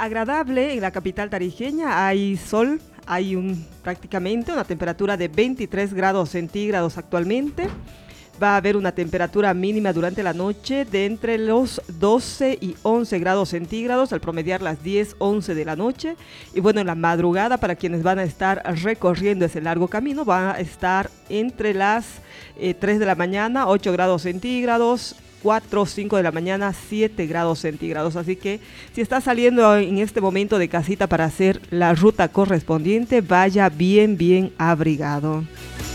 agradable en la capital tarijeña, hay sol, hay prácticamente una temperatura de 23 grados centígrados actualmente. Va a haber una temperatura mínima durante la noche de entre los 12 y 11 grados centígrados al promediar las 10, 11 de la noche. Y bueno, en la madrugada, para quienes van a estar recorriendo ese largo camino, van a estar entre las 3 de la mañana, 8 grados centígrados, 4 o 5 de la mañana, 7 grados centígrados. Así que si está saliendo en este momento de casita para hacer la ruta correspondiente, vaya bien, bien abrigado.